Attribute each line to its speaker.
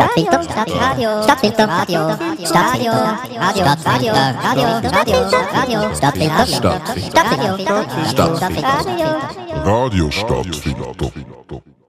Speaker 1: Stadtfilter, Stadtradio, Stadtfilter, Radio, Stadtfilter, Radio, Radio, Radio, Stadtfilter, Radio, Stadtfilter, Stadtfilter, Radio, Stadtfilter.
Speaker 2: Radio Stadtfilter.